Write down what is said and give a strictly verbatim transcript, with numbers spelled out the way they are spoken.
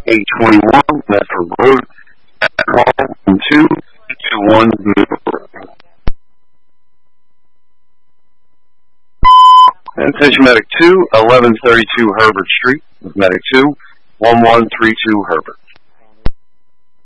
eight twenty-one Medford Road. Call from two two one zero. Attention Medic two, eleven thirty-two Herbert Street. Medic two, one one three two Herbert.